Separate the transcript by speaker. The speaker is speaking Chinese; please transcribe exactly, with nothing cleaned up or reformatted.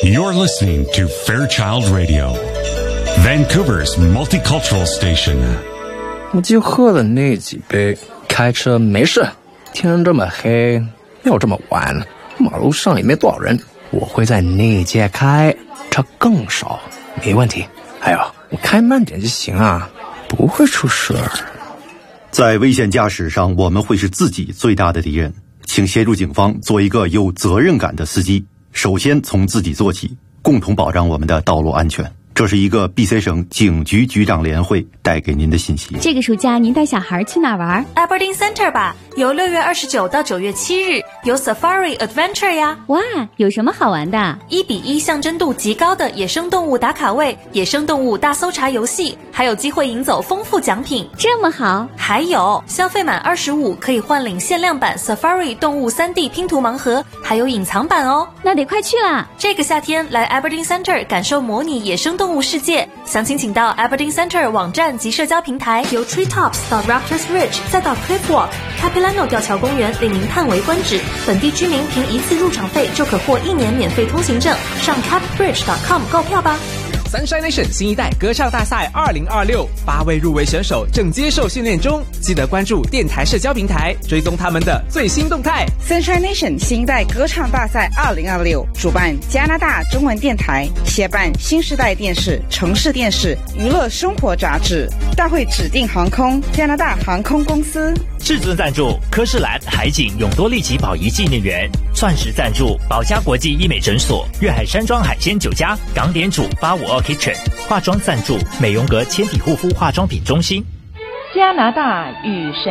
Speaker 1: You're listening to Fairchild Radio, Vancouver's multicultural station.
Speaker 2: 我就喝了那几杯，开车没事。天这么黑，又这么晚，马路上也没多少人，我会在内街开，车更少，没问题。还有，你开慢点就行啊，不会出事儿。
Speaker 3: 在危险驾驶上，我们会是自己最大的敌人。请协助警方做一个有责任感的司机，首先从自己做起，共同保障我们的道路安全。这是一个 B C 省警局局长联会带给您的信息。
Speaker 4: 这个暑假您带小孩去哪玩？
Speaker 5: Aberdeen Center 吧，由六月二十九到九月七日，有 Safari Adventure 呀。
Speaker 4: 哇，有什么好玩的？
Speaker 5: 一比一象征度极高的野生动物打卡位，野生动物大搜查游戏，还有机会赢走丰富奖品。
Speaker 4: 这么好？
Speaker 5: 还有消费满二十五可以换领限量版 Safari 动物 三 D 拼图盲盒，还有隐藏版哦。
Speaker 4: 那得快去啦！
Speaker 5: 这个夏天来 Aberdeen Center 感受模拟野生动物世界。详情请到 Aberdeen Center 网站及社交平台，由 Treetops 到 Raptors Ridge 再到 Cliff Walk、Capilano 吊桥公园，令您叹为观止。本地居民凭一次入场费就可获一年免费通行证，上 cap bridge dot com 购票吧。
Speaker 6: Sunshine Nation 新一代歌唱大赛二零二六，八位入围选手正接受训练中，记得关注电台社交平台，追踪他们的最新动态。
Speaker 7: Sunshine Nation 新一代歌唱大赛二零二六，主办加拿大中文电台，协办新时代电视、城市电视、娱乐生活杂志，大会指定航空加拿大航空公司。
Speaker 8: 至尊赞助科士兰海景永多利奇宝仪纪念园，钻石赞助宝嘉国际医美诊所，粤海山庄海鲜酒家，港点主八五二 Kitchen， 化妆赞助美容阁纤体护肤化妆品中心。
Speaker 9: 加拿大与神